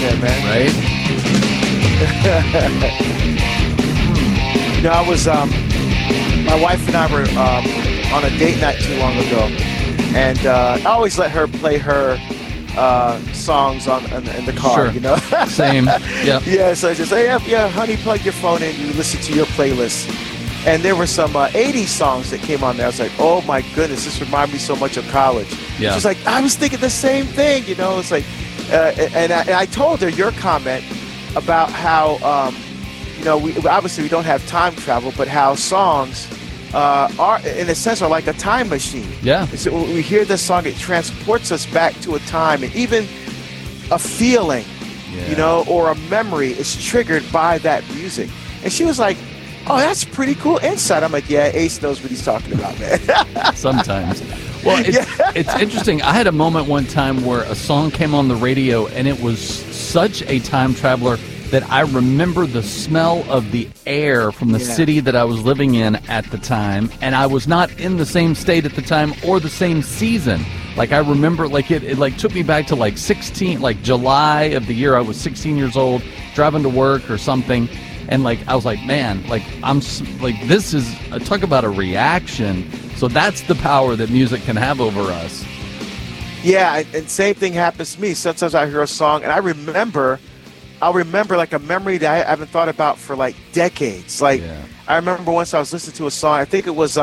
there, man. Right? You know, I was, my wife and I were on a date night too long ago, and I always let her play her songs in the car, Sure. you know? Same. Yep. Yeah, so I just say, yeah, honey, plug your phone in, you listen to your playlist. And there were some 80s songs that came on there. I was like, oh my goodness, this reminded me so much of college. Yeah. She's like, I was thinking the same thing, you know? It's like, and I told her your comment about how, you know, we obviously we don't have time travel, but how songs are, in a sense, are like a time machine. Yeah. So when we hear this song, it transports us back to a time, and even a feeling, you know, or a memory is triggered by that music. And she was like, oh, that's pretty cool insight. I'm like, yeah, Ace knows what he's talking about, man. Sometimes. Well, it's interesting. I had a moment one time where a song came on the radio, and it was such a time traveler that I remember the smell of the air from the city that I was living in at the time, and I was not in the same state at the time or the same season. Like, I remember, like, it like took me back to like 16, like July of the year I was 16 years old, driving to work or something. And like, I was like, man, like, this is, talk about a reaction. So that's the power that music can have over us. Yeah, and same thing happens to me. Sometimes I hear a song and I'll remember like a memory that I haven't thought about for like decades. Like, I remember once I was listening to a song, I think it was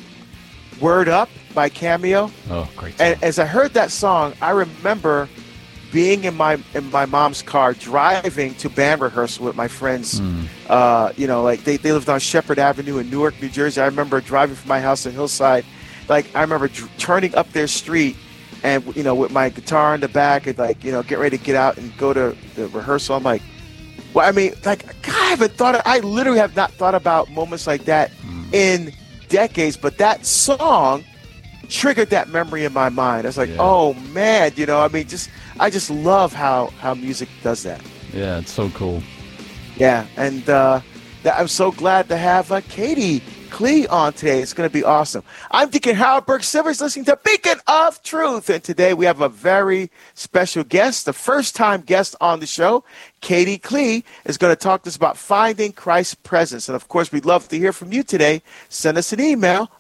Word Up by Cameo. Oh, great song. And as I heard that song, I remember being in my mom's car driving to band rehearsal with my friends. You know, like they lived on Shepherd Avenue in Newark, New Jersey. I remember driving from my house in Hillside. Like, I remember turning up their street and, you know, with my guitar in the back and, like, you know, get ready to get out and go to the rehearsal. I'm like, well, I mean, like, God, I literally have not thought about moments like that in decades, but that song triggered that memory in my mind. I was like, oh man, you know, I mean, I just love how music does that. Yeah, it's so cool. Yeah, and I'm so glad to have Katie Klee on today. It's going to be awesome. I'm Deacon Harold Burke-Sivers, listening to Beacon of Truth, and today we have a very special guest, the first-time guest on the show. Katie Klee is going to talk to us about finding Christ's presence, and of course, we'd love to hear from you today. Send us an email,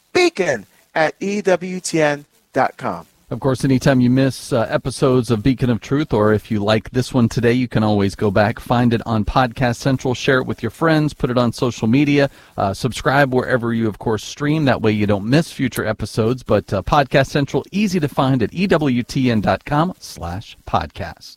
beacon@ewtn.com. Of course, anytime you miss episodes of Beacon of Truth, or if you like this one today, you can always go back, find it on Podcast Central, share it with your friends, put it on social media, subscribe wherever you, of course, stream. That way you don't miss future episodes. But Podcast Central, easy to find at EWTN.com/podcast.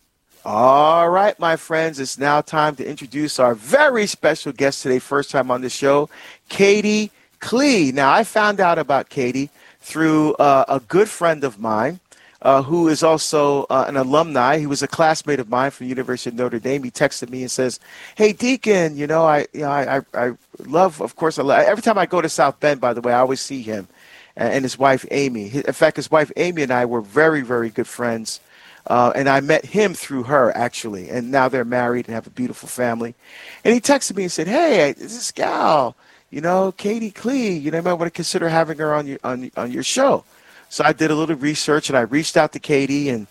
All right, my friends, it's now time to introduce our very special guest today, first time on the show, Katie Klee. Now, I found out about Katie through a good friend of mine who is also an alumni. He was a classmate of mine from the University of Notre Dame. He texted me and says, hey, Deacon, I love, of course, every time I go to South Bend, by the way, I always see him and his wife, Amy. In fact, his wife, Amy, and I were very, very good friends. And I met him through her, actually. And now they're married and have a beautiful family. And he texted me and said, hey, this gal, Katie Klee, you might want to consider having her on your show. So I did a little research and I reached out to Katie and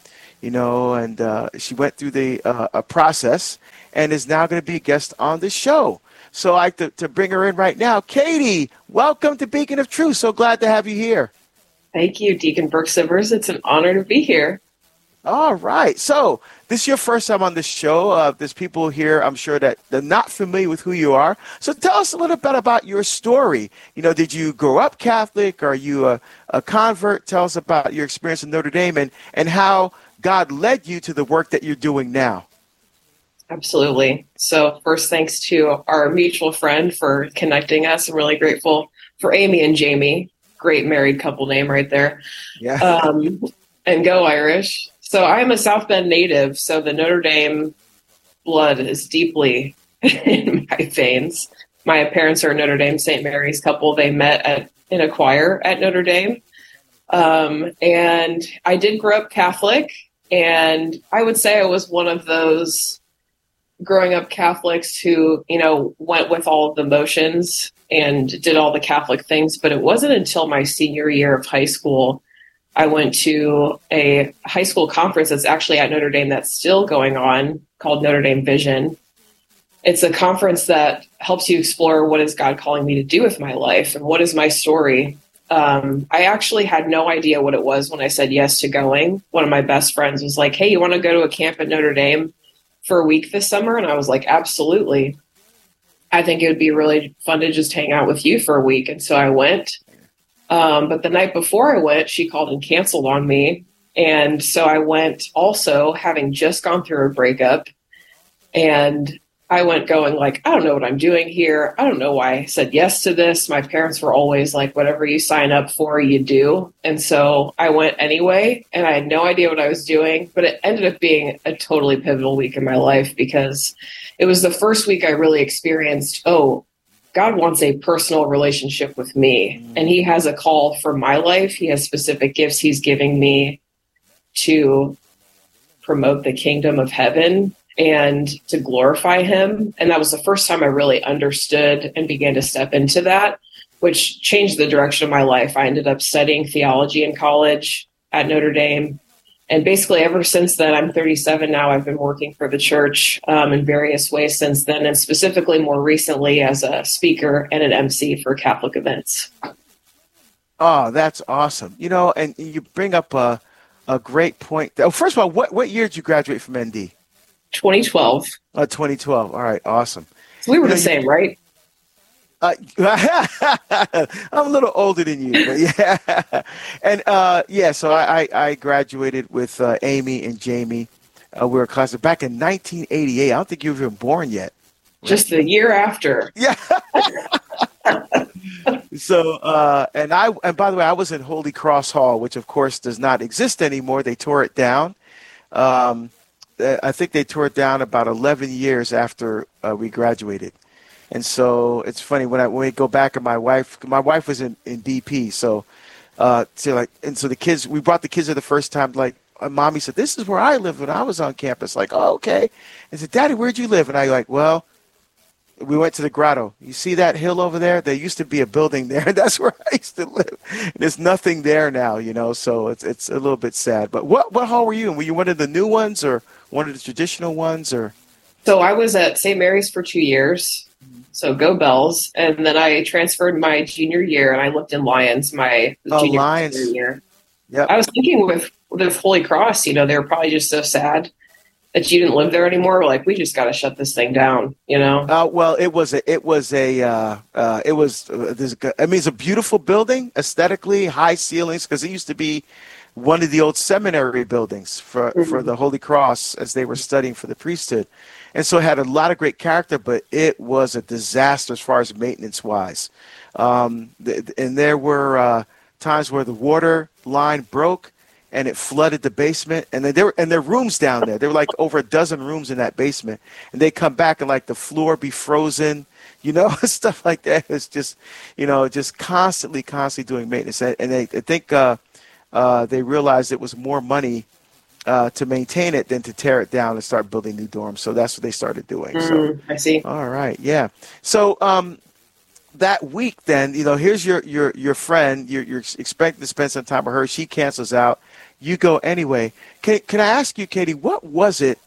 she went through the process and is now going to be a guest on the show. So I like to bring her in right now. Katie, welcome to Beacon of Truth. So glad to have you here. Thank you, Deacon Burke-Sivers. It's an honor to be here. All right. So this is your first time on the show. There's people here, I'm sure, that they're not familiar with who you are. So tell us a little bit about your story. Did you grow up Catholic? Are you a convert? Tell us about your experience in Notre Dame and how God led you to the work that you're doing now. Absolutely. So first, thanks to our mutual friend for connecting us. I'm really grateful for Amy and Jamie. Great married couple name right there. Yeah. And go Irish. So I am a South Bend native, so the Notre Dame blood is deeply in my veins. My parents are a Notre Dame St. Mary's couple. They met in a choir at Notre Dame. And I did grow up Catholic, and I would say I was one of those growing up Catholics who, went with all of the motions and did all the Catholic things. But it wasn't until my senior year of high school I went to a high school conference that's actually at Notre Dame that's still going on, called Notre Dame Vision. It's a conference that helps you explore, what is God calling me to do with my life and what is my story. I actually had no idea what it was when I said yes to going. One of my best friends was like, hey, you want to go to a camp at Notre Dame for a week this summer? And I was like, absolutely. I think it would be really fun to just hang out with you for a week. And so I went. But the night before I went, she called and canceled on me. And so I went also having just gone through a breakup. And I went going like, I don't know what I'm doing here. I don't know why I said yes to this. My parents were always like, whatever you sign up for, you do. And so I went anyway, and I had no idea what I was doing, but it ended up being a totally pivotal week in my life because it was the first week I really experienced, oh, God wants a personal relationship with me, and he has a call for my life. He has specific gifts he's giving me to promote the kingdom of heaven and to glorify him. And that was the first time I really understood and began to step into that, which changed the direction of my life. I ended up studying theology in college at Notre Dame. And basically ever since then, I'm 37 now, I've been working for the church in various ways since then, and specifically more recently as a speaker and an MC for Catholic events. Oh, that's awesome. You know, and you bring up a great point. Oh, first of all, what year did you graduate from ND? 2012. 2012. All right, awesome. So we were the same, right? I'm a little older than you, but yeah. And so I graduated with Amy and Jamie. We were classmates back in 1988. I don't think you were even born yet. Right? Just the year after. Yeah. So, and by the way, I was in Holy Cross Hall, which of course does not exist anymore. They tore it down. I think they tore it down about 11 years after we graduated. And so it's funny when we go back, and my wife was in DP. So the kids, we brought the kids there the first time, like, mommy said, this is where I lived when I was on campus. Like, oh, okay. I said, Daddy, where'd you live? And I like, well, we went to the grotto. You see that hill over there? There used to be a building there. That's where I used to live. And there's nothing there now, you know, so it's a little bit sad. But what hall were you in? Were you one of the new ones or one of the traditional ones? Or? So I was at St. Mary's for 2 years. So go Bells. And then I transferred my junior year, and I lived in Lyons my junior year. Yep. I was thinking with Holy Cross, you know, they were probably just so sad that you didn't live there anymore. We're like, we just got to shut this thing down, you know? Well, it's a beautiful building, aesthetically, high ceilings, because it used to be one of the old seminary buildings for the Holy Cross as they were studying for the priesthood. And so it had a lot of great character, but it was a disaster as far as maintenance-wise. And there were times where the water line broke, and it flooded the basement. And then there were rooms down there. There were like over a dozen rooms in that basement. And they come back and like the floor be frozen, you know, stuff like that. It's just, you know, just constantly doing maintenance. And I think they realized it was more money to maintain it than to tear it down and start building new dorms. So that's what they started doing. So I see. All right. Yeah. So that week then, you know, here's your friend. You're expecting to spend some time with her. She cancels out. You go anyway. Can I ask you, Katie, what was it?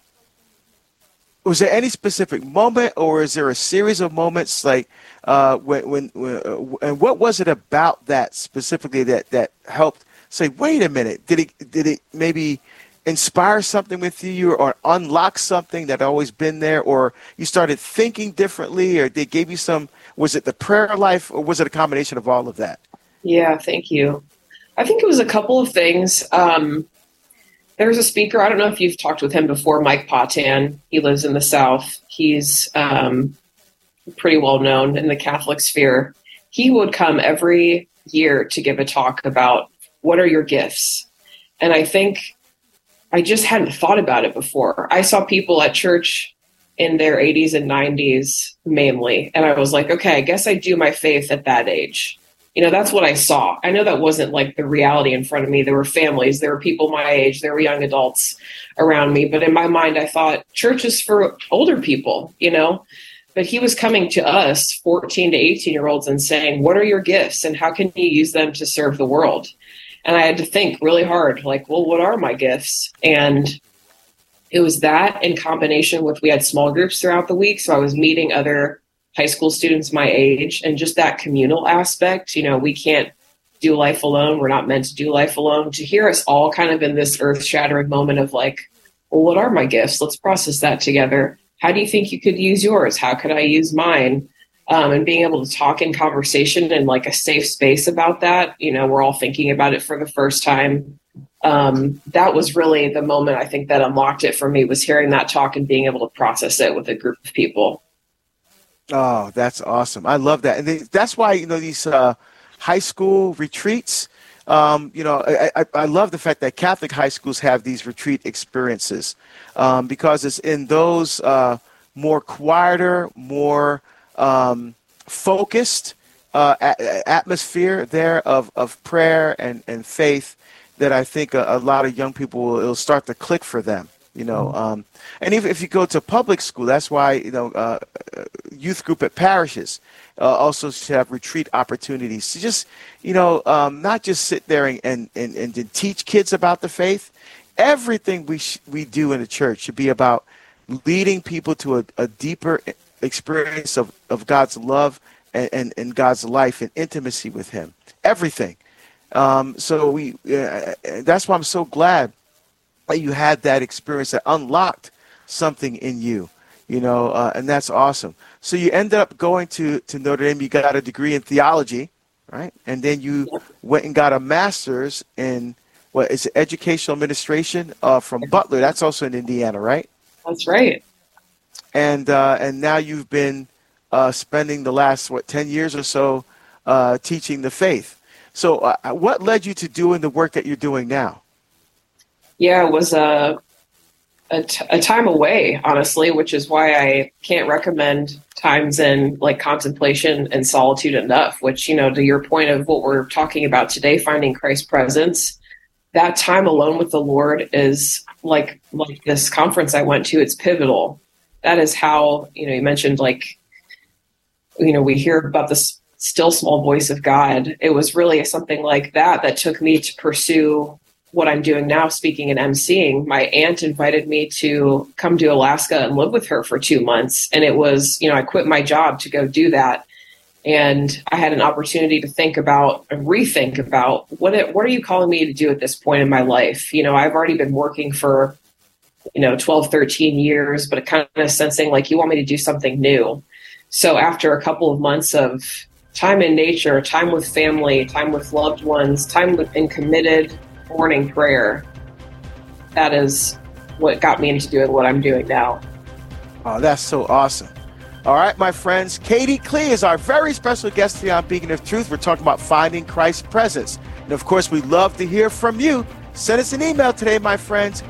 Was there any specific moment, or is there a series of moments like when and what was it about that specifically that helped say, wait a minute, did it maybe inspire something with you or unlock something that had always been there, or you started thinking differently, or they gave you some, was it the prayer life, or was it a combination of all of that? Yeah, thank you. I think it was a couple of things. There's a speaker, I don't know if you've talked with him before, Mike Potan. He lives in the South. He's pretty well known in the Catholic sphere. He would come every year to give a talk about what are your gifts. And I think I just hadn't thought about it before. I saw people at church in their 80s and 90s mainly. And I was like, okay, I guess I do my faith at that age. You know, that's what I saw. I know that wasn't like the reality in front of me. There were families, there were people my age, there were young adults around me. But in my mind, I thought church is for older people, you know. But he was coming to us, 14 to 18-year-olds, and saying, what are your gifts and how can you use them to serve the world? And I had to think really hard, like, well, what are my gifts? And it was that in combination with, we had small groups throughout the week. So I was meeting other high school students my age, and just that communal aspect. We can't do life alone. We're not meant to do life alone. To hear us all kind of in this earth-shattering moment of like, well, what are my gifts? Let's process that together. How do you think you could use yours? How could I use mine? And being able to talk in conversation in like a safe space about that. We're all thinking about it for the first time. That was really the moment I think that unlocked it for me, was hearing that talk and being able to process it with a group of people. Oh, that's awesome. I love that. And that's why, these high school retreats, I love the fact that Catholic high schools have these retreat experiences, because it's in those more quieter, more focused atmosphere there of prayer and faith that I think a lot of young people it'll start to click for them. And even if you go to public school, that's why youth group at parishes also should have retreat opportunities to just not just sit there and teach kids about the faith. Everything we do in the church should be about leading people to a deeper experience of God's love and God's life and intimacy with Him. Everything. So that's why I'm so glad that you had that experience that unlocked something in you, and that's awesome. So you ended up going to Notre Dame. You got a degree in theology, right? And then you went and got a master's in what is it, educational administration from Butler. That's also in Indiana, right? That's right. And now you've been spending the last 10 years or so teaching the faith. So what led you to doing the work that you're doing now? Yeah, it was a time away, honestly, which is why I can't recommend times in like contemplation and solitude enough, which, to your point of what we're talking about today, finding Christ's presence, that time alone with the Lord is like this conference I went to, it's pivotal. That is how, you mentioned we hear about the still small voice of God. It was really something like that took me to pursue what I'm doing now, speaking and emceeing. My aunt invited me to come to Alaska and live with her for 2 months. And it was, I quit my job to go do that. And I had an opportunity to think about and rethink about what are you calling me to do at this point in my life? I've already been working for, 12, 13 years, but kind of sensing like you want me to do something new. So after a couple of months of time in nature, time with family, time with loved ones, time in committed morning prayer, that is what got me into doing what I'm doing now. Oh, that's so awesome. All right, my friends, Katie Klee is our very special guest here on Beacon of Truth. We're talking about finding Christ's presence. And of course, we'd love to hear from you. Send us an email today, my friends,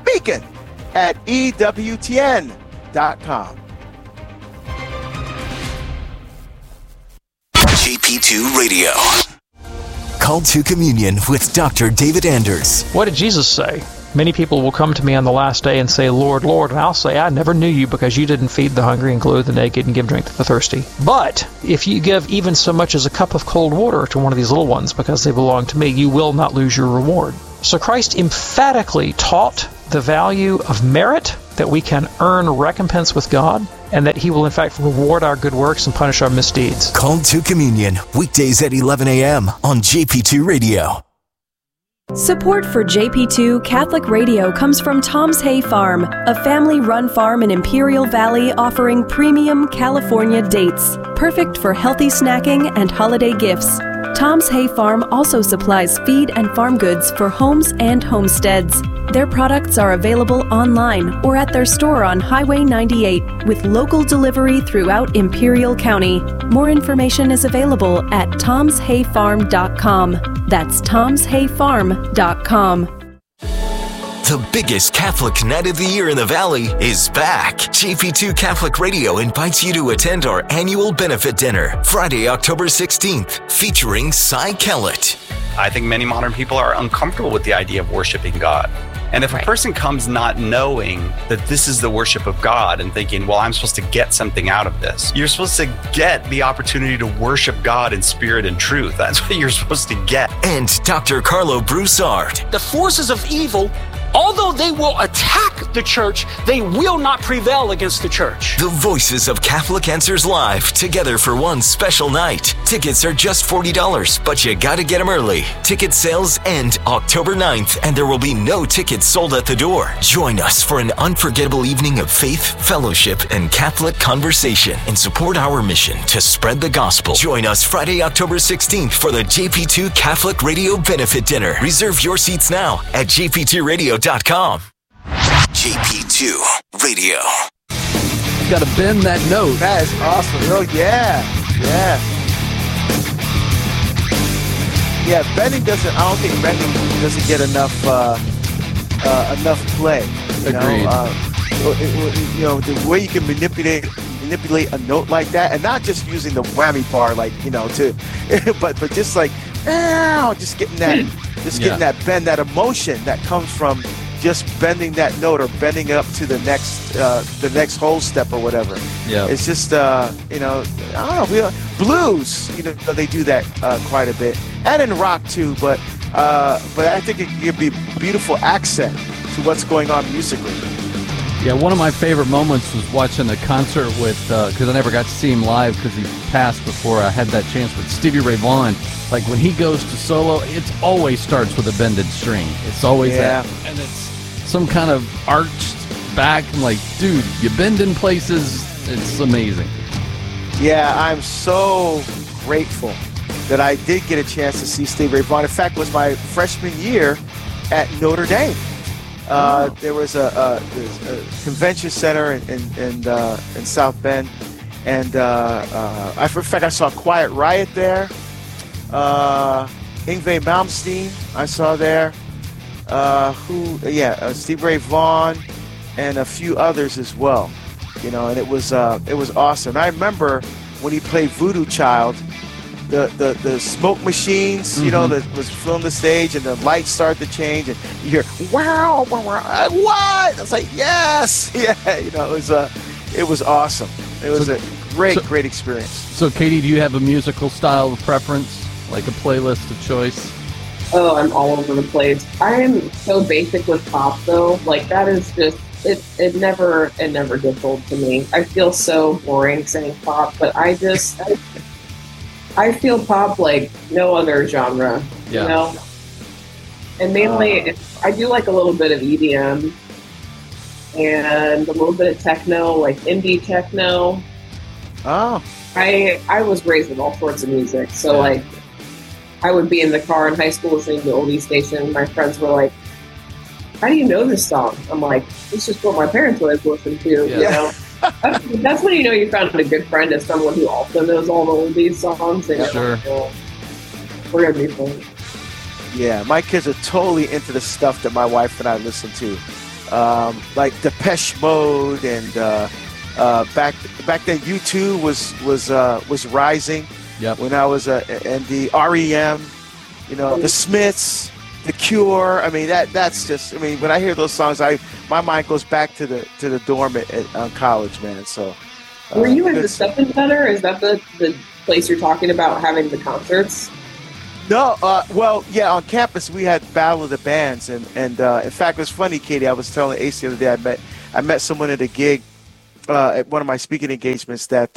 beacon@ewtn.com. JP2 Radio. Call to Communion with Dr. David Anders. What did Jesus say? Many people will come to me on the last day and say, Lord, Lord, and I'll say, I never knew you because you didn't feed the hungry and clothe the naked and give drink to the thirsty. But if you give even so much as a cup of cold water to one of these little ones because they belong to me, you will not lose your reward. So Christ emphatically taught the value of merit, that we can earn recompense with God, and that He will in fact reward our good works and punish our misdeeds. Call to Communion, weekdays at 11 a.m. on JP2 Radio. Support for JP2 Catholic Radio comes from Tom's Hay Farm, a family-run farm in Imperial Valley offering premium California dates, perfect for healthy snacking and holiday gifts. Tom's Hay Farm also supplies feed and farm goods for homes and homesteads. Their products are available online or at their store on Highway 98 with local delivery throughout Imperial County. More information is available at tomshayfarm.com. That's tomshayfarm.com. The biggest Catholic night of the year in the Valley is back. JP2 Catholic Radio invites you to attend our annual benefit dinner, Friday, October 16th, featuring Cy Kellett. I think many modern people are uncomfortable with the idea of worshiping God. And if a person comes not knowing that this is the worship of God and thinking, well, I'm supposed to get something out of this, you're supposed to get the opportunity to worship God in spirit and truth. That's what you're supposed to get. And Dr. Carlo Broussard. The forces of evil, although they will attack the church, they will not prevail against the church. The voices of Catholic Answers Live, together for one special night. Tickets are just $40, but you gotta get them early. Ticket sales end October 9th, and there will be no tickets sold at the door. Join us for an unforgettable evening of faith, fellowship, and Catholic conversation, and support our mission to spread the gospel. Join us Friday, October 16th for the JP2 Catholic Radio Benefit Dinner. Reserve your seats now at jp2radio.com. JP2 Radio. Got to bend that note. That is awesome. Oh, yeah. Yeah, bending doesn't, I don't think bending doesn't get enough play. You know, the way you can manipulate a note like that, and not just using the whammy bar, like, you know, to, but just like, just getting that bend, that emotion that comes from just bending that note or bending it up to the next whole step or whatever. Yeah, it's just you know, I don't know, blues, you know, they do that quite a bit, and in rock too. But I think it could be a beautiful accent to what's going on musically. Yeah, one of my favorite moments was watching a concert with, because I never got to see him live because he passed before I had that chance, with Stevie Ray Vaughan. Like, when he goes to solo, it always starts with a bended string. It's always that. And it's some kind of arched back. I'm like, dude, you bend in places. It's amazing. Yeah, I'm so grateful that I did get a chance to see Stevie Ray Vaughan. In fact, it was my freshman year at Notre Dame. There was a convention center in South Bend, and in fact I saw Quiet Riot there. Yngwie Malmsteen I saw there. Stevie Ray Vaughan, and a few others as well. You know, and it was awesome. I remember when he played Voodoo Child. The smoke machines, you know, that was filling the stage, and the lights started to change, and you hear wow, what? I was like, yes, yeah, you know, it was awesome. It was a great experience. So, Katie, do you have a musical style of preference, like a playlist of choice? Oh, I'm all over the place. I am so basic with pop, though. Like, that is just it never gets old to me. I feel so boring saying pop, but I feel pop like no other genre, you know? And mainly, I do like a little bit of EDM and a little bit of techno, like indie techno. Oh. I was raised with all sorts of music, so like, I would be in the car in high school listening to oldie station. My friends were like, how do you know this song? I'm like, it's just what my parents would have listened to, you know? That's when you know you found a good friend, as someone who also knows all the oldies songs. And sure. We're going to be fun. Yeah, my kids are totally into the stuff that my wife and I listen to. Like Depeche Mode, and back then U2 was rising. Yep. When I was and the REM, you know, the Smiths, The Cure. I mean, that's just, I mean, when I hear those songs, my mind goes back to the dorm at college, man. So, were you at the Steppen Center? Is that the place you're talking about having the concerts? No, well, yeah, on campus we had Battle of the Bands, and in fact, it was funny, Katie. I was telling Ace the other day, I met someone at a gig at one of my speaking engagements that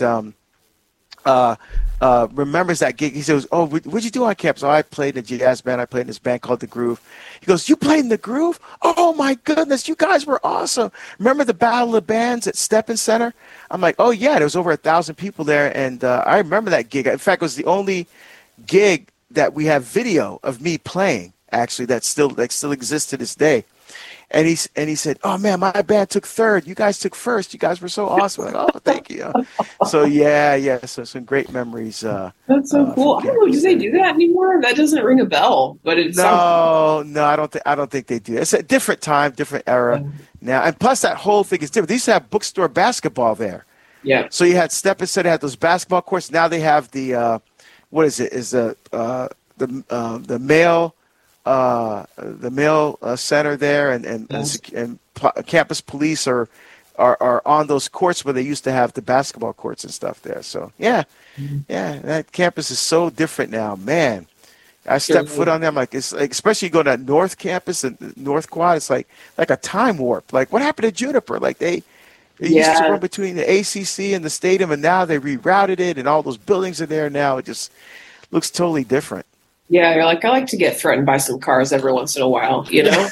remembers that gig. He says, "Oh, what'd you do on campus?" "Oh, I played in a jazz band. I played in this band called The Groove." He goes, "You played in The Groove? Oh my goodness, you guys were awesome. Remember the Battle of the Bands at Steppen Center?" I'm like, "Oh yeah, there was over 1,000 people there, and I remember that gig. In fact, it was the only gig that we have video of me playing, actually, that still exists to this day." And he said, "Oh man, my band took third. You guys took first. You guys were so awesome." I'm like, "Oh, thank you." So yeah. So some great memories. That's so cool. I don't know. Do they do that anymore? That doesn't ring a bell. But it's no. I don't think they do. It's a different time, different era now. And plus, that whole thing is different. They used to have bookstore basketball there. Yeah. So you had Steppen Center had those basketball courts. Now they have the what is it? Is the male center there, and campus police are on those courts where they used to have the basketball courts and stuff there. So yeah, that campus is so different now, man. I step foot on them, like it's like, especially going to North Campus and North Quad, it's like a time warp. Like, what happened to Juniper? Like they used to run between the ACC and the stadium, and now they rerouted it, and all those buildings are there now. It just looks totally different. Yeah, you're like, I like to get threatened by some cars every once in a while, you know?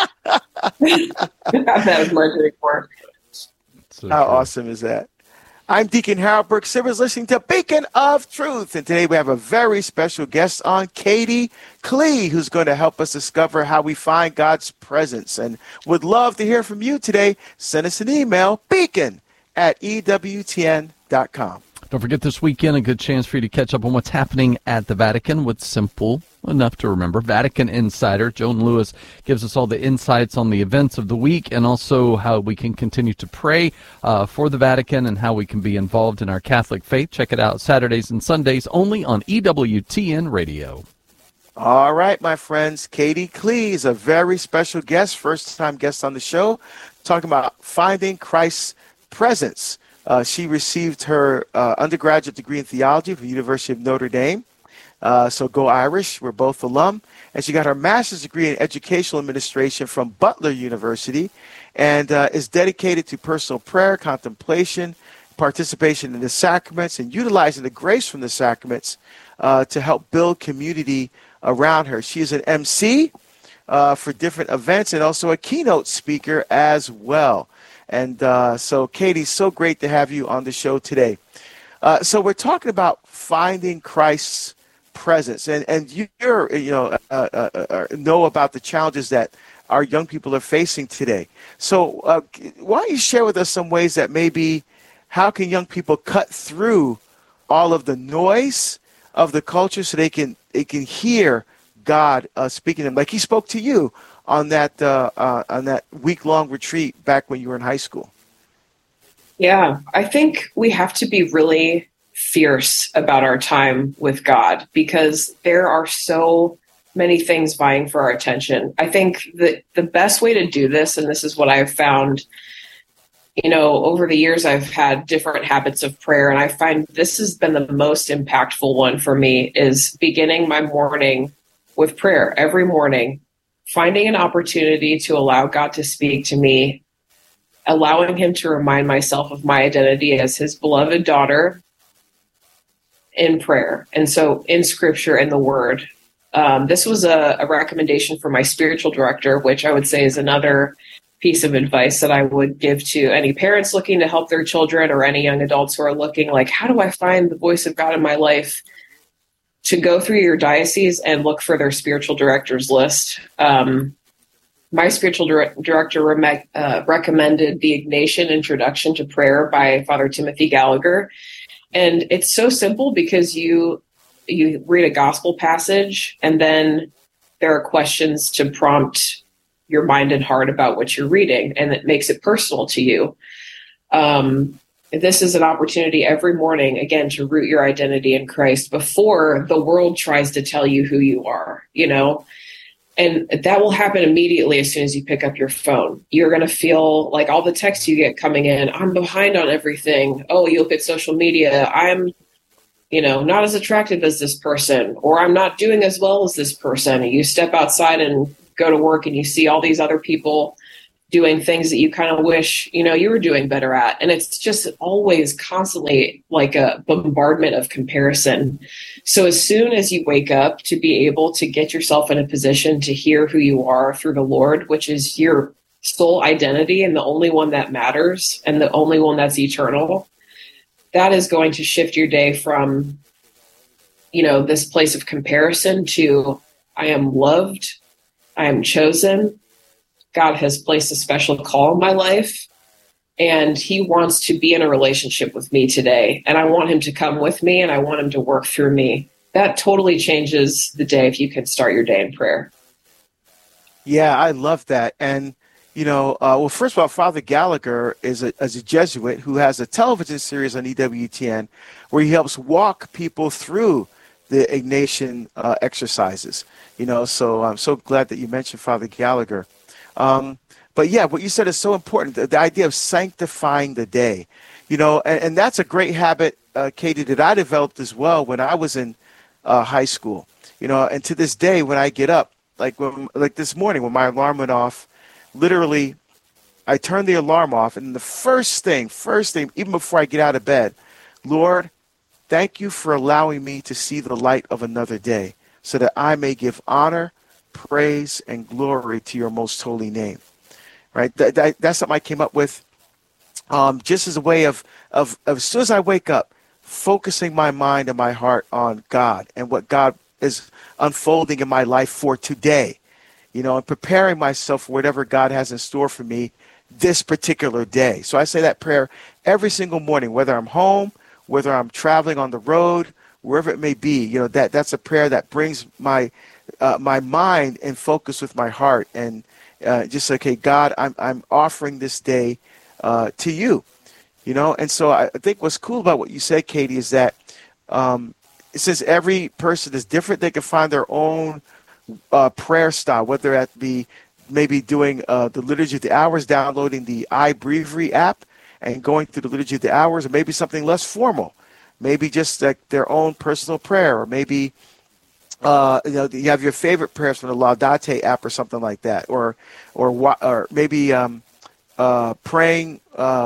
That was my dream for. How awesome is that? I'm Deacon Harold Burke Sivers, listening to Beacon of Truth. And today we have a very special guest on, Katie Klee, who's going to help us discover how we find God's presence. And would love to hear from you today. Send us an email, beacon@ewtn.com. Don't forget, this weekend, a good chance for you to catch up on what's happening at the Vatican with simple enough to remember Vatican Insider. Joan Lewis gives us all the insights on the events of the week and also how we can continue to pray for the Vatican and how we can be involved in our Catholic faith. Check it out Saturdays and Sundays only on EWTN Radio. All right, my friends. Katie Klee is a very special guest, first-time guest on the show, talking about finding Christ's presence. She received her undergraduate degree in theology from the University of Notre Dame. So go Irish. We're both alum. And she got her master's degree in educational administration from Butler University, and is dedicated to personal prayer, contemplation, participation in the sacraments, and utilizing the grace from the sacraments to help build community around her. She is an MC for different events and also a keynote speaker as well. And so, Katie, so great to have you on the show today. So we're talking about finding Christ's presence, and you're know about the challenges that our young people are facing today. So why don't you share with us some ways that maybe how can young people cut through all of the noise of the culture so they can hear God speaking to them, like He spoke to you on that week-long retreat back when you were in high school? Yeah, I think we have to be really fierce about our time with God because there are so many things vying for our attention. I think that the best way to do this, and this is what I've found, over the years, I've had different habits of prayer, and I find this has been the most impactful one for me, is beginning my morning with prayer every morning, finding an opportunity to allow God to speak to me, allowing Him to remind myself of my identity as His beloved daughter in prayer. And so in Scripture and the Word. This was a recommendation from my spiritual director, which I would say is another piece of advice that I would give to any parents looking to help their children or any young adults who are looking like, how do I find the voice of God in my life? To go through your diocese and look for their spiritual directors list. My spiritual director recommended the Ignatian Introduction to Prayer by Father Timothy Gallagher. And it's so simple because you read a gospel passage and then there are questions to prompt your mind and heart about what you're reading, and it makes it personal to you. This is an opportunity every morning, again, to root your identity in Christ before the world tries to tell you who you are, and that will happen immediately as soon as you pick up your phone. You're going to feel like all the texts you get coming in, I'm behind on everything. Oh, you look at social media, I'm, not as attractive as this person, or I'm not doing as well as this person. And you step outside and go to work and you see all these other people doing things that you kind of wish, you were doing better at. And it's just always constantly like a bombardment of comparison. So as soon as you wake up, to be able to get yourself in a position to hear who you are through the Lord, which is your sole identity and the only one that matters and the only one that's eternal, that is going to shift your day from, this place of comparison to I am loved, I am chosen, God has placed a special call in my life, and He wants to be in a relationship with me today. And I want Him to come with me, and I want Him to work through me. That totally changes the day if you can start your day in prayer. Yeah, I love that. And, well, first of all, Father Gallagher is a Jesuit who has a television series on EWTN where he helps walk people through the Ignatian exercises. So I'm so glad that you mentioned Father Gallagher. But yeah, what you said is so important. The idea of sanctifying the day, and that's a great habit, Katie, that I developed as well when I was in high school. And to this day, when I get up, like this morning when my alarm went off, literally, I turned the alarm off, and the first thing, even before I get out of bed, Lord, thank you for allowing me to see the light of another day, so that I may give honor, praise, and glory to your most holy name. Right? That's something I came up with just as a way of as soon as I wake up, focusing my mind and my heart on God and what God is unfolding in my life for today, and preparing myself for whatever God has in store for me this particular day. So I say that prayer every single morning, whether I'm home, whether I'm traveling on the road, wherever it may be. That's a prayer that brings my mind in focus with my heart, and just okay, God, I'm offering this day to you. And so I think what's cool about what you said, Katie, is that since every person is different, they can find their own prayer style, whether that be maybe doing the Liturgy of the Hours, downloading the iBreviary app and going through the Liturgy of the Hours, or maybe something less formal, maybe just like their own personal prayer, or maybe you have your favorite prayers from the Laudate app or something like that, or maybe praying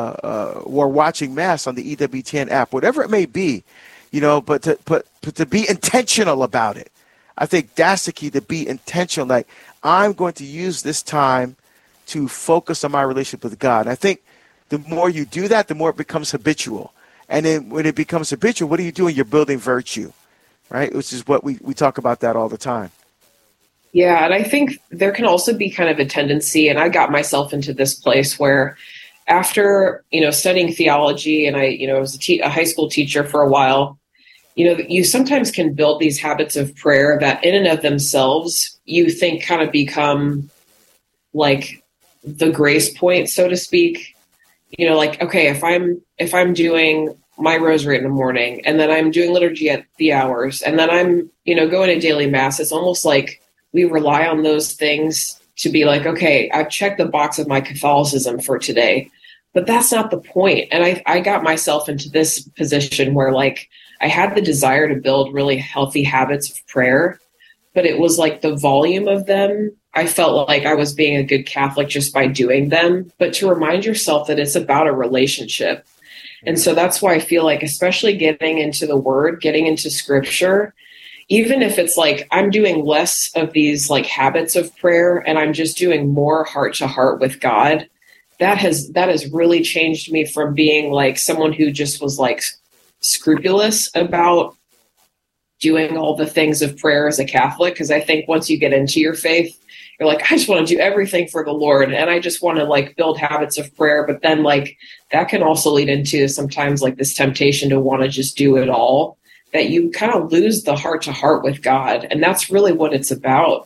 or watching Mass on the EWTN app, whatever it may be, but to be intentional about it. I think that's the key, to be intentional. Like, I'm going to use this time to focus on my relationship with God. And I think the more you do that, the more it becomes habitual. And then when it becomes habitual, what are you doing? You're building virtue, right? Which is what we talk about that all the time. Yeah, and I think there can also be kind of a tendency, and I got myself into this place where after, studying theology, and I was a high school teacher for a while, you sometimes can build these habits of prayer that in and of themselves, you think kind of become like the grace point, so to speak. Like, okay, if I'm doing my rosary in the morning, and then I'm doing liturgy at the hours, and then I'm, going to daily Mass, it's almost like we rely on those things to be like, okay, I've checked the box of my Catholicism for today. But that's not the point. And I got myself into this position where, like, I had the desire to build really healthy habits of prayer, but it was like the volume of them. I felt like I was being a good Catholic just by doing them, but to remind yourself that it's about a relationship. And so that's why I feel like, especially getting into the Word, getting into Scripture, even if it's like I'm doing less of these like habits of prayer and I'm just doing more heart to heart with God, that has really changed me from being like someone who just was like scrupulous about doing all the things of prayer as a Catholic. Because I think once you get into your faith, you're like, I just want to do everything for the Lord, and I just want to like build habits of prayer. But then like that can also lead into sometimes like this temptation to want to just do it all, that you kind of lose the heart to heart with God. And that's really what it's about.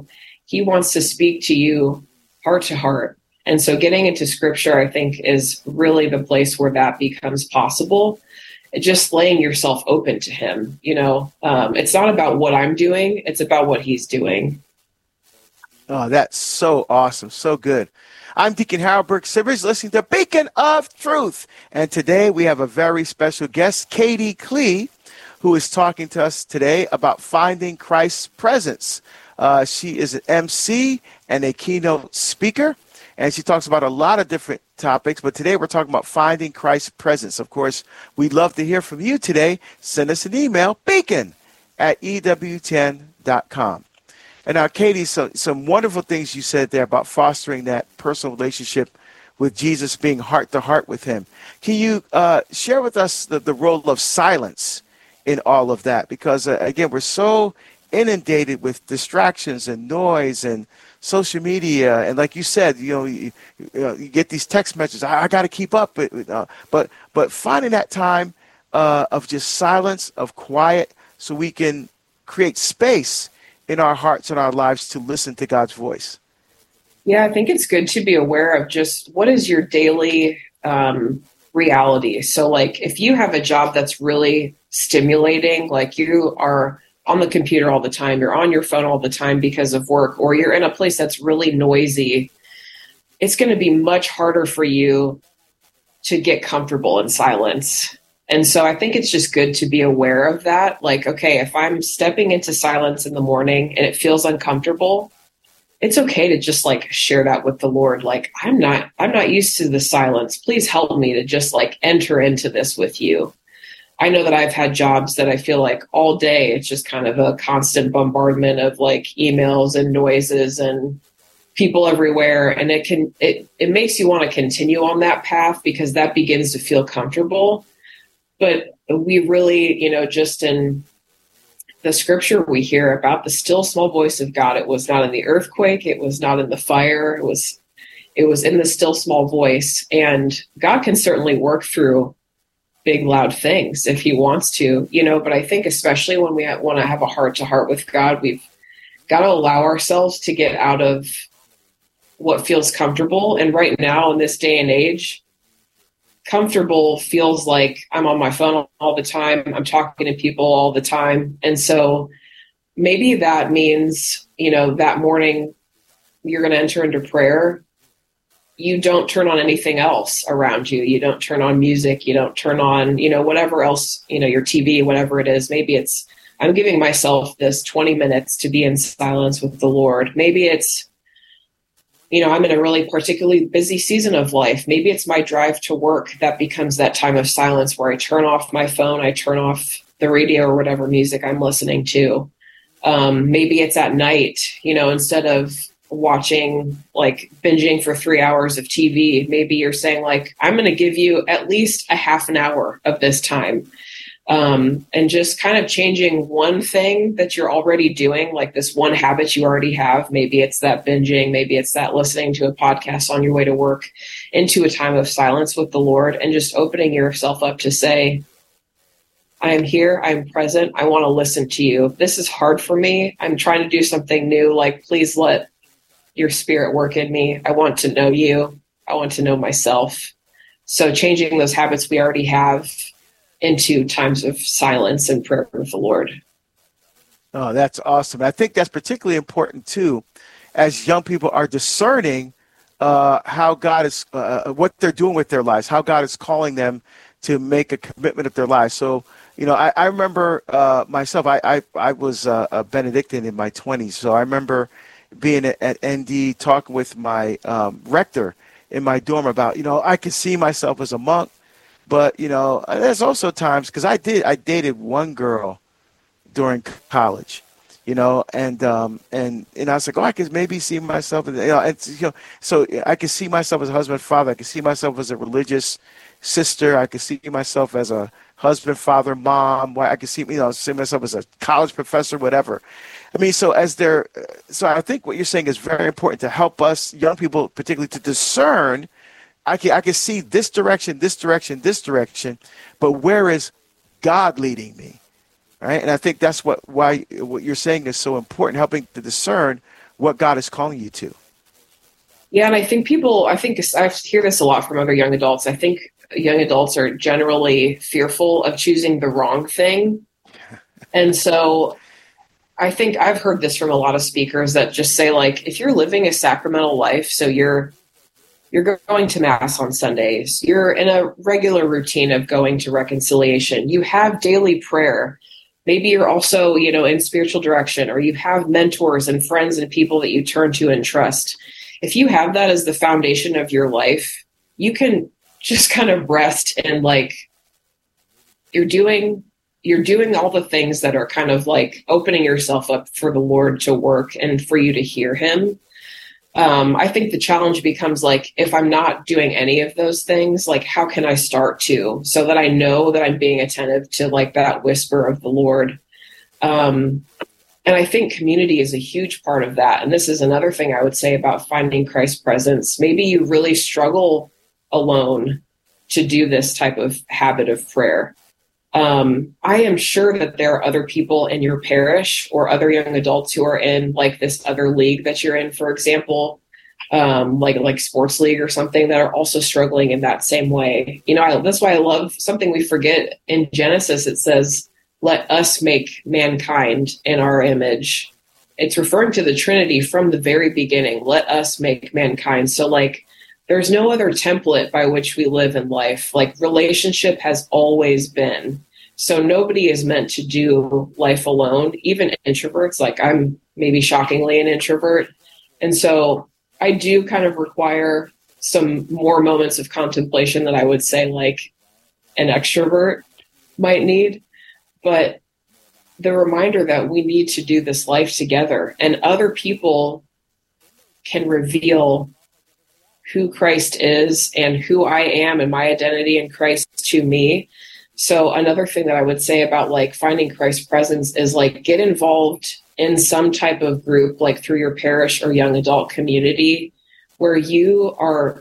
He wants to speak to you heart to heart. And so getting into Scripture, I think, is really the place where that becomes possible. Just laying yourself open to him. It's not about what I'm doing. It's about what he's doing. Oh, that's so awesome. So good. I'm Deacon Harold Burke-Sivers, listening to Beacon of Truth. And today we have a very special guest, Katie Klee, who is talking to us today about finding Christ's presence. She is an MC and a keynote speaker, and she talks about a lot of different topics, but today we're talking about finding Christ's presence. Of course, we'd love to hear from you today. Send us an email, beacon@ewtn.com. And now, Katie, some wonderful things you said there about fostering that personal relationship with Jesus, being heart to heart with him. Can you share with us the role of silence in all of that? Because, again, we're so inundated with distractions and noise and social media, and like you said, you get these text messages. I got to keep up, but finding that time of just silence, of quiet, so we can create space in our hearts and our lives to listen to God's voice. Yeah, I think it's good to be aware of just what is your daily reality. So, like, if you have a job that's really stimulating, like you are on the computer all the time, you're on your phone all the time because of work, or you're in a place that's really noisy, it's going to be much harder for you to get comfortable in silence. And so I think it's just good to be aware of that. Like, okay, if I'm stepping into silence in the morning and it feels uncomfortable, it's okay to just like share that with the Lord. Like, I'm not used to the silence. Please help me to just like enter into this with you. I know that I've had jobs that I feel like all day, it's just kind of a constant bombardment of like emails and noises and people everywhere. And it makes you want to continue on that path because that begins to feel comfortable. But we really, just in the scripture we hear about the still small voice of God, it was not in the earthquake. It was not in the fire. It was in the still small voice. And God can certainly work through big, loud things if he wants to, but I think especially when we want to have a heart to heart with God, we've got to allow ourselves to get out of what feels comfortable. And right now in this day and age, comfortable feels like I'm on my phone all the time. I'm talking to people all the time. And so maybe that means, that morning you're going to enter into prayer. You don't turn on anything else around you. You don't turn on music. You don't turn on, whatever else, your TV, whatever it is. Maybe it's, I'm giving myself this 20 minutes to be in silence with the Lord. Maybe it's, I'm in a really particularly busy season of life. Maybe it's my drive to work that becomes that time of silence where I turn off my phone, I turn off the radio or whatever music I'm listening to. Maybe it's at night, instead of watching, like binging for 3 hours of TV, maybe you're saying like, I'm going to give you at least a half an hour of this time. And just kind of changing one thing that you're already doing, like this one habit you already have. Maybe it's that binging, maybe it's that listening to a podcast on your way to work, into a time of silence with the Lord, and just opening yourself up to say, I am here, I'm present, I want to listen to you. This is hard for me. I'm trying to do something new. Like, please let your spirit work in me. I want to know you. I want to know myself. So changing those habits we already have into times of silence and prayer with the Lord. Oh, that's awesome. I think that's particularly important too, as young people are discerning how God is, what they're doing with their lives, how God is calling them to make a commitment of their lives. So, I remember myself, I was a Benedictine in my 20s. So I remember being at ND talking with my rector in my dorm about, I could see myself as a monk. But, there's also times, because I dated one girl during college, and I was like, I could maybe see myself, so I could see myself as a husband, father. I could see myself as a religious sister. I could see myself as a husband, father, mom. I could see myself as a college professor, whatever. I mean, so I think what you're saying is very important to help us young people, particularly to discern. I can see this direction, but where is God leading me, right? And I think that's what you're saying is so important, helping to discern what God is calling you to. Yeah, and I think I hear this a lot from other young adults. I think young adults are generally fearful of choosing the wrong thing. And so I think I've heard this from a lot of speakers that just say, like, if you're living a sacramental life, so you're going to Mass on Sundays, you're in a regular routine of going to reconciliation, you have daily prayer, maybe you're also, in spiritual direction, or you have mentors and friends and people that you turn to and trust. If you have that as the foundation of your life, you can just kind of rest and like you're doing all the things that are kind of like opening yourself up for the Lord to work and for you to hear him. I think the challenge becomes like, if I'm not doing any of those things, like how can I start to, so that I know that I'm being attentive to like that whisper of the Lord. And I think community is a huge part of that. And this is another thing I would say about finding Christ's presence. Maybe you really struggle alone to do this type of habit of prayer. I am sure that there are other people in your parish or other young adults who are in like this other league that you're in. For example, like sports league or something, that are also struggling in that same way. That's why I love something we forget in Genesis. It says, "Let us make mankind in our image." It's referring to the Trinity from the very beginning. Let us make mankind. So there's no other template by which we live in life. Relationship has always been. So nobody is meant to do life alone, even introverts. I'm maybe shockingly an introvert. And so I do kind of require some more moments of contemplation that I would say an extrovert might need. But the reminder that we need to do this life together, and other people can reveal who Christ is and who I am and my identity in Christ to me. So another thing that I would say about finding Christ's presence is get involved in some type of group, through your parish or young adult community, where you are,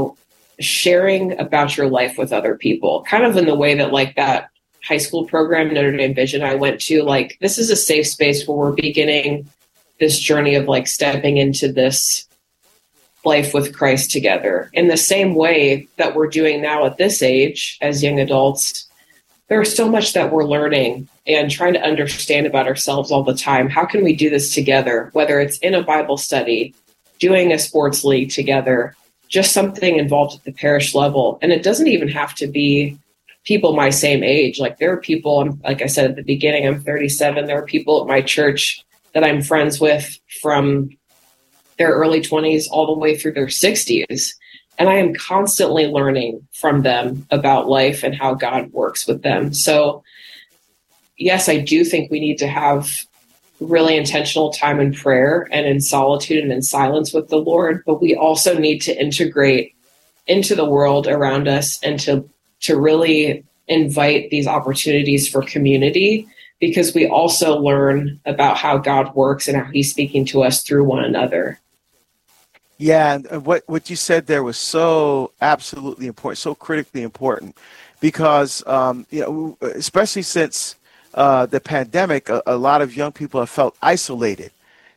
sharing about your life with other people, kind of in the way that that high school program, Notre Dame Vision, I went to, this is a safe space where we're beginning this journey of stepping into this life with Christ together. In the same way that we're doing now at this age as young adults, there's so much that we're learning and trying to understand about ourselves all the time. How can we do this together? Whether it's in a Bible study, doing a sports league together, just something involved at the parish level. And it doesn't even have to be people my same age. There are people, like I said at the beginning, I'm 37. There are people at my church that I'm friends with from their early 20s all the way through their 60s. And I am constantly learning from them about life and how God works with them. So yes, I do think we need to have really intentional time in prayer and in solitude and in silence with the Lord, but we also need to integrate into the world around us and to really invite these opportunities for community, because we also learn about how God works and how he's speaking to us through one another. Yeah, and what you said there was so absolutely important, so critically important, because especially since the pandemic, a lot of young people have felt isolated.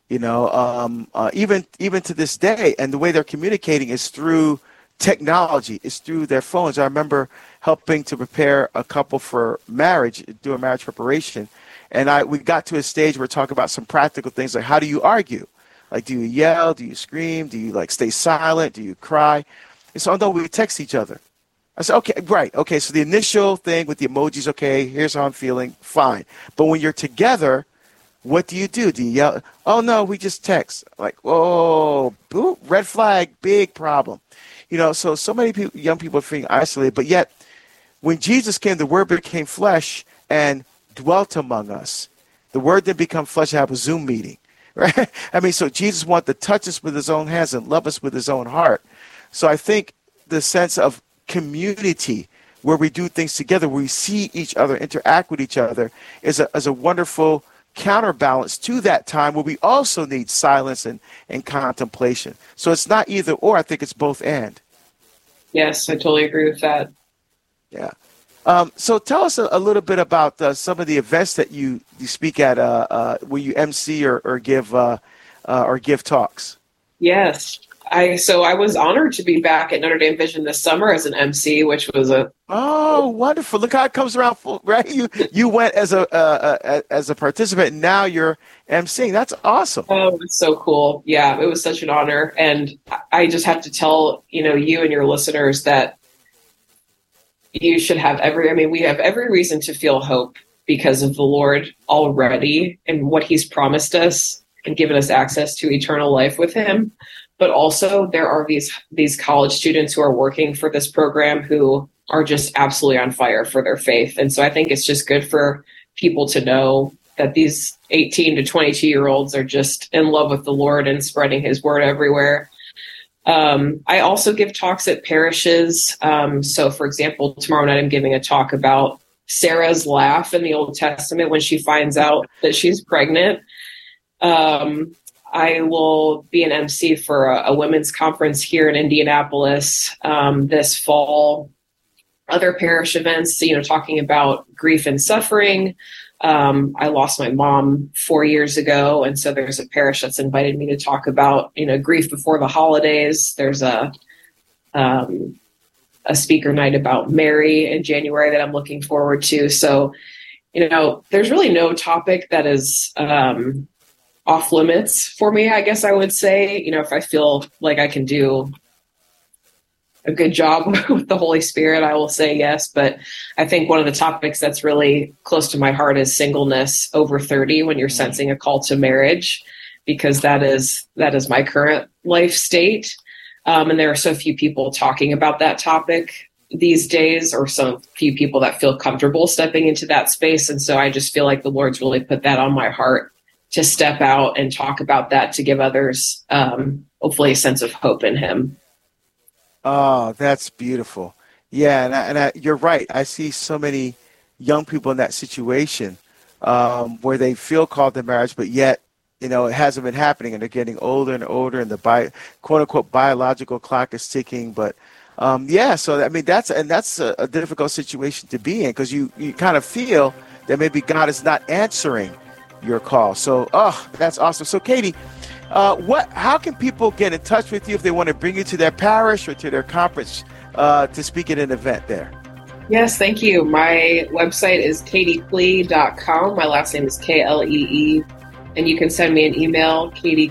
Even to this day, and the way they're communicating is through technology, is through their phones. I remember helping to prepare a couple for marriage, do a marriage preparation, and we got to a stage where we're talking about some practical things like, how do you argue? Do you yell? Do you scream? Do you stay silent? Do you cry? And so although we text each other, I said, okay, right. Okay. So the initial thing with the emojis, okay, here's how I'm feeling. Fine. But when you're together, what do you do? Do you yell? Oh no, we just text. Oh, boop, red flag, big problem. So many people, young people are feeling isolated, but yet when Jesus came, the word became flesh and dwelt among us. The word didn't become flesh and have a Zoom meeting. Right? So Jesus wanted to touch us with his own hands and love us with his own heart. So I think the sense of community where we do things together, where we see each other, interact with each other, is a wonderful counterbalance to that time where we also need silence and contemplation. So it's not either or, I think it's both and. Yes, I totally agree with that. Yeah. So tell us a little bit about some of the events that you speak at, where you MC or give talks. Yes, I was honored to be back at Notre Dame Vision this summer as an MC, which was wonderful. Look how it comes around full, right? You went as a participant, and now you're MCing. That's awesome. Oh, it's so cool. Yeah, it was such an honor, and I just have to tell you and your listeners that you should have we have every reason to feel hope because of the Lord already and what he's promised us and given us access to eternal life with him. But also there are these college students who are working for this program who are just absolutely on fire for their faith. And so I think it's just good for people to know that these 18 to 22-year-olds are just in love with the Lord and spreading his word everywhere. I also give talks at parishes. So, for example, tomorrow night I'm giving a talk about Sarah's laugh in the Old Testament when she finds out that she's pregnant. I will be an MC for a women's conference here in Indianapolis this fall. other parish events, talking about grief and suffering. I lost my mom 4 years ago. And so there's a parish that's invited me to talk about, grief before the holidays. There's a speaker night about Mary in January that I'm looking forward to. So, there's really no topic that is off limits for me, I guess I would say. If I feel like I can do a good job with the Holy Spirit, I will say yes. But I think one of the topics that's really close to my heart is singleness over 30, when you're sensing a call to marriage, because that is my current life state. And there are so few people talking about that topic these days, or so few people that feel comfortable stepping into that space. And so I just feel like the Lord's really put that on my heart to step out and talk about that, to give others hopefully a sense of hope in Him. Oh, that's beautiful. Yeah, and you're right. I see so many young people in that situation where they feel called to marriage, but yet, it hasn't been happening, and they're getting older and older, and the quote-unquote biological clock is ticking. But so that's a difficult situation to be in, because you kind of feel that maybe God is not answering your call. So, that's awesome. So, Katie, how can people get in touch with you if they want to bring you to their parish or to their conference to speak at an event there? Yes, thank you. My website is katieklee.com. My last name is Klee. And you can send me an email,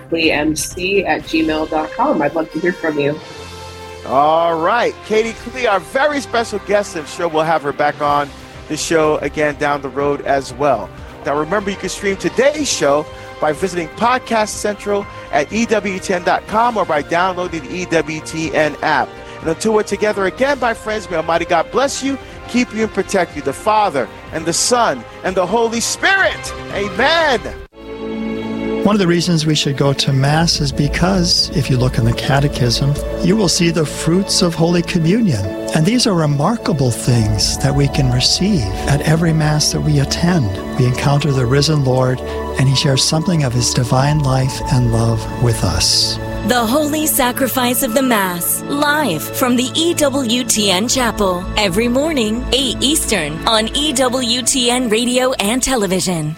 katiekleemc@gmail.com. I'd love to hear from you. All right. Katie Klee, our very special guest. I'm sure we'll have her back on the show again down the road as well. Now, remember, you can stream today's show by visiting Podcast Central at EWTN.com or by downloading the EWTN app. And until we're together again, my friends, may Almighty God bless you, keep you, and protect you, the Father and the Son and the Holy Spirit. Amen. One of the reasons we should go to Mass is because, if you look in the Catechism, you will see the fruits of Holy Communion. And these are remarkable things that we can receive at every Mass that we attend. We encounter the risen Lord, and He shares something of His divine life and love with us. The Holy Sacrifice of the Mass, live from the EWTN Chapel, every morning, 8 Eastern, on EWTN Radio and Television.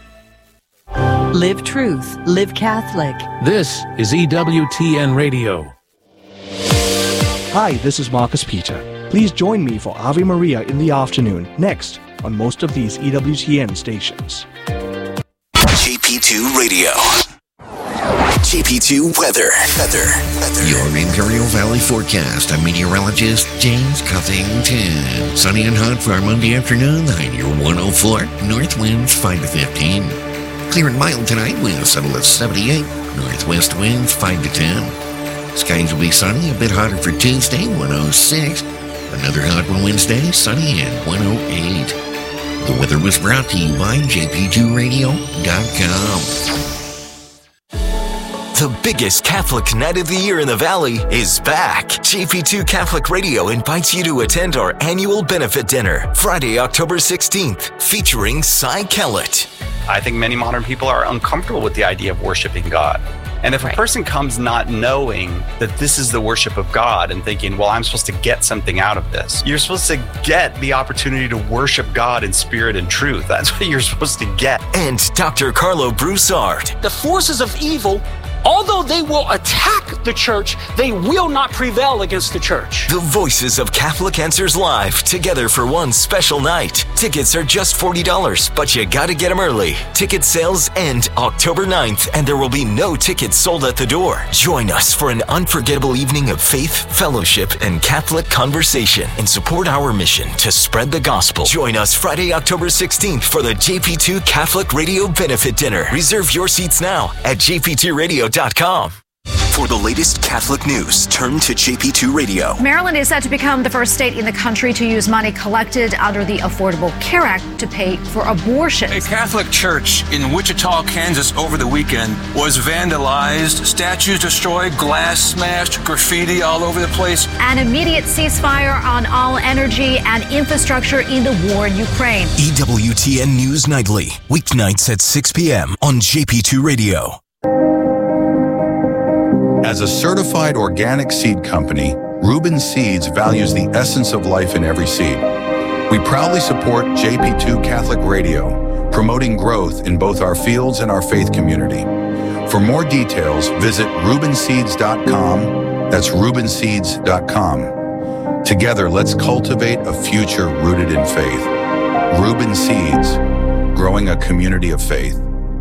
Live Truth, Live Catholic. This is EWTN Radio. Hi, this is Marcus Peter. Please join me for Ave Maria in the afternoon, next, on most of these EWTN stations. JP2 Radio. JP2 Weather. Your Imperial Valley forecast. I'm meteorologist James Cuthington. Sunny and hot for our Monday afternoon. The high near 104. North winds 5 to 15. Clear and mild tonight. Winds settle at 78. Northwest winds 5 to 10. Skies will be sunny. A bit hotter for Tuesday, 106. Another hot one Wednesday, sunny at 108. The weather was brought to you by JP2Radio.com. The biggest Catholic night of the year in the Valley is back. JP2 Catholic Radio invites you to attend our annual benefit dinner, Friday, October 16th, featuring Cy Kellett. I think many modern people are uncomfortable with the idea of worshiping God. And if a person comes not knowing that this is the worship of God and thinking, well, I'm supposed to get something out of this, you're supposed to get the opportunity to worship God in spirit and truth. That's what you're supposed to get. And Dr. Carlo Broussard. The forces of evil, although they will attack the church, they will not prevail against the church. The voices of Catholic Answers Live together for one special night. Tickets are just $40, but you gotta get them early. Ticket sales end October 9th, and there will be no tickets sold at the door. Join us for an unforgettable evening of faith, fellowship, and Catholic conversation, and support our mission to spread the gospel. Join us Friday, October 16th for the JP2 Catholic Radio Benefit Dinner. Reserve your seats now at jp2radio.com. For the latest Catholic news, turn to JP2 Radio. Maryland is set to become the first state in the country to use money collected under the Affordable Care Act to pay for abortions. A Catholic church in Wichita, Kansas over the weekend was vandalized, statues destroyed, glass smashed, graffiti all over the place. An immediate ceasefire on all energy and infrastructure in the war in Ukraine. EWTN News Nightly, weeknights at 6 p.m. on JP2 Radio. As a certified organic seed company, Reuben Seeds values the essence of life in every seed. We proudly support JP2 Catholic Radio, promoting growth in both our fields and our faith community. For more details, visit ReubenSeeds.com. That's ReubenSeeds.com. Together, let's cultivate a future rooted in faith. Reuben Seeds, growing a community of faith.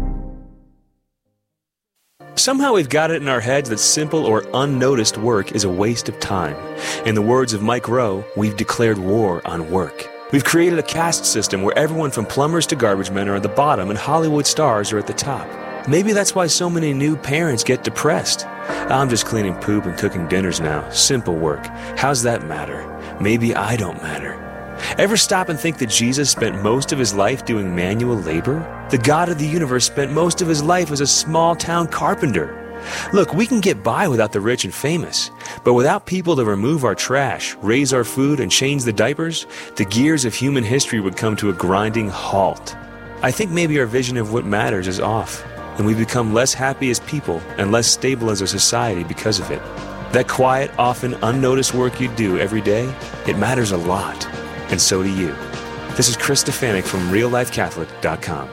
Somehow we've got it in our heads that simple or unnoticed work is a waste of time. In the words of Mike Rowe, we've declared war on work. We've created a caste system where everyone from plumbers to garbage men are at the bottom and Hollywood stars are at the top. Maybe that's why so many new parents get depressed. I'm just cleaning poop and cooking dinners now. Simple work. How's that matter? Maybe I don't matter. Ever stop and think that Jesus spent most of his life doing manual labor? The God of the universe spent most of his life as a small-town carpenter. Look, we can get by without the rich and famous, but without people to remove our trash, raise our food, and change the diapers, the gears of human history would come to a grinding halt. I think maybe our vision of what matters is off, and we become less happy as people and less stable as a society because of it. That quiet, often unnoticed work you do every day, it matters a lot. And so do you. This is Chris Stefanik from RealLifeCatholic.com.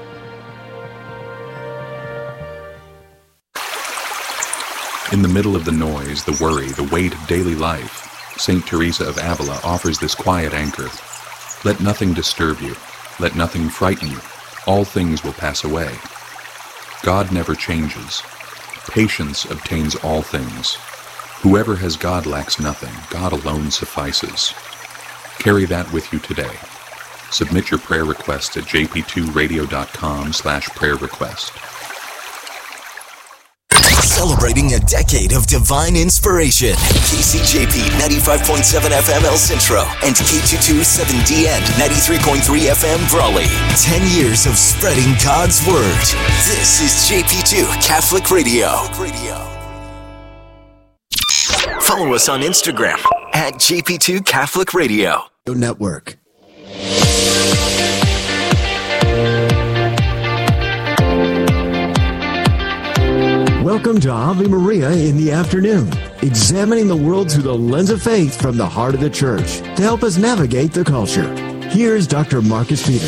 In the middle of the noise, the worry, the weight of daily life, St. Teresa of Avila offers this quiet anchor. Let nothing disturb you. Let nothing frighten you. All things will pass away. God never changes. Patience obtains all things. Whoever has God lacks nothing. God alone suffices. Carry that with you today. Submit your prayer request at jp2radio.com/prayer request. Celebrating a decade of divine inspiration. KCJP 95.7 FM El Centro and K22 7DN 93.3 FM Brawley. 10 years of spreading God's Word. This is JP2 Catholic Radio. Follow us on Instagram at JP2 Catholic Radio Network. Welcome to Ave Maria in the afternoon, examining the world through the lens of faith from the heart of the Church to help us navigate the culture. Here's Dr. Marcus Peter.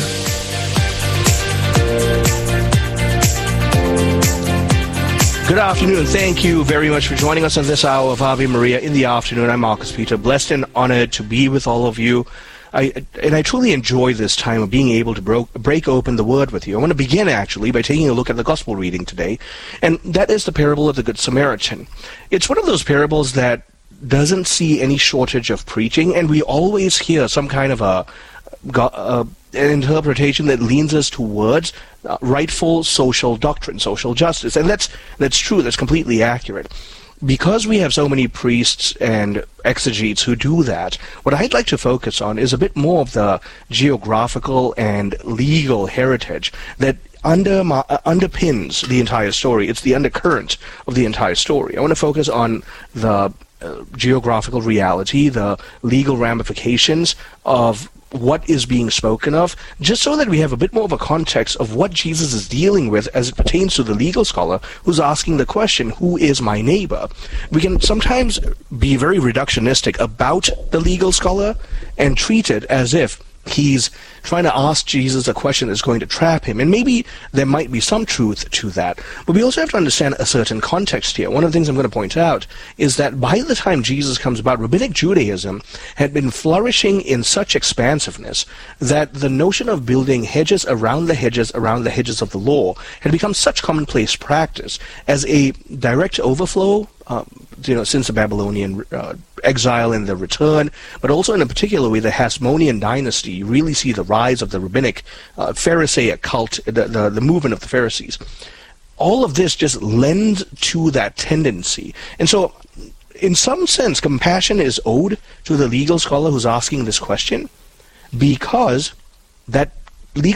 Good afternoon. Thank you very much for joining us on this hour of Ave Maria in the afternoon. I'm Marcus Peter, blessed and honored to be with all of you. I truly enjoy this time of being able to break open the Word with you. I want to begin, actually, by taking a look at the Gospel reading today, and that is the parable of the Good Samaritan. It's one of those parables that doesn't see any shortage of preaching, and we always hear some kind of an interpretation that leans us towards rightful social doctrine, social justice, and that's true, that's completely accurate. Because we have so many priests and exegetes who do that, what I'd like to focus on is a bit more of the geographical and legal heritage that underpins the entire story. It's the undercurrent of the entire story. I want to focus on the geographical reality, the legal ramifications of what is being spoken of, just so that we have a bit more of a context of what Jesus is dealing with as it pertains to the legal scholar who's asking the question, who is my neighbor? We can sometimes be very reductionistic about the legal scholar and treat it as if he's trying to ask Jesus a question that's going to trap him. And maybe there might be some truth to that. But we also have to understand a certain context here. One of the things I'm going to point out is that by the time Jesus comes about, Rabbinic Judaism had been flourishing in such expansiveness that the notion of building hedges around the hedges of the law had become such commonplace practice as a direct overflow since the Babylonian exile and the return, but also in a particular way the Hasmonean dynasty. You really see the rise of the rabbinic Pharisaic cult, the movement of the Pharisees. All of this just lends to that tendency. And so, in some sense, compassion is owed to the legal scholar who's asking this question, because that